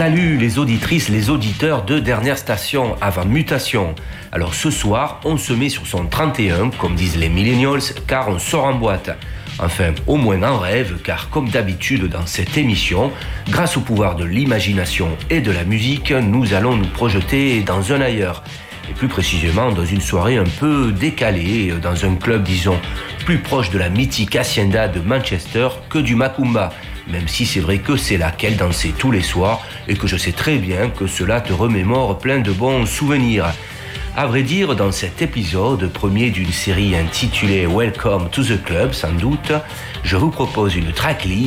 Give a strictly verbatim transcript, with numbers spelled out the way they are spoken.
Salut les auditrices, les auditeurs de Dernière Station avant Mutation. Alors ce soir, on se met sur son trente et un, comme disent les millennials, car on sort en boîte. Enfin, au moins en rêve, car comme d'habitude dans cette émission, grâce au pouvoir de l'imagination et de la musique, nous allons nous projeter dans un ailleurs. Et plus précisément dans une soirée un peu décalée, dans un club, disons, plus proche de la mythique Hacienda de Manchester que du Macumba. Même si c'est vrai que c'est là qu'elle dansait tous les soirs et que je sais très bien que cela te remémore plein de bons souvenirs. À vrai dire, dans cet épisode, premier d'une série intitulée Welcome to the Club, sans doute, je vous propose une tracklist